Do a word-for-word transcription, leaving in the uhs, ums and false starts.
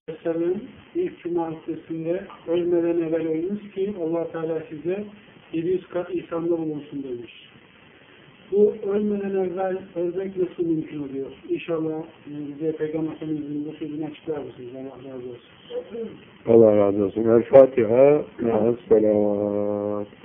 Aleyhisselam ilk cumartesinde ölmeden evvel ölmüş ki Allah Teala size yedi yüz kat ihsanda bulunsun demiş. Bu ölmeden evvel ölmek nasıl mümkün oluyor? İnşallah bize Peygamber Efendimiz'in bu sözünü açıklar mısınız? Allah razı olsun. Allah razı olsun. El Fatiha. Ma'as selavat.